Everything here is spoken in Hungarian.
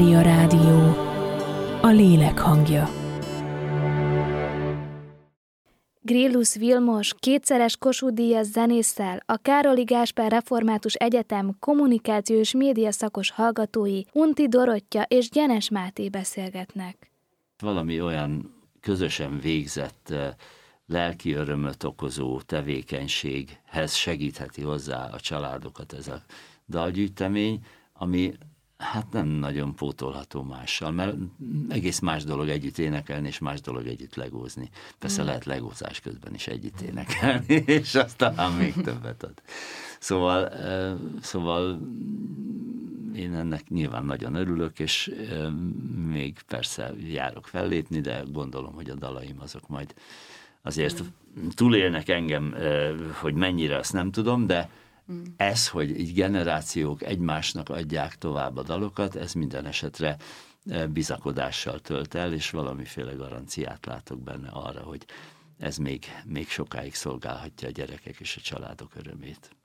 A Rádió, a lélek hangja. Grillus Vilmos, kétszeres Kossuth-díjas zenésszel, a Károli Gáspár Református Egyetem kommunikáció és média szakos hallgatói Unti Dorottya és Gyenes Máté beszélgetnek. Valami olyan közösen végzett, lelki örömöt okozó tevékenységhez segítheti hozzá a családokat ez a dalgyűjtemény, ami hát nem nagyon pótolható mással, mert egész más dolog együtt énekelni, és más dolog együtt legózni. Persze lehet legózás közben is együtt énekelni, és azt talán még többet ad. Szóval én ennek nyilván nagyon örülök, és még persze járok fellépni, de gondolom, hogy a dalaim azok majd azért túlélnek engem, hogy mennyire, azt nem tudom, de ez, hogy így generációk egymásnak adják tovább a dalokat, ez minden esetre bizakodással tölt el, és valamiféle garanciát látok benne arra, hogy ez még sokáig szolgálhatja a gyerekek és a családok örömét.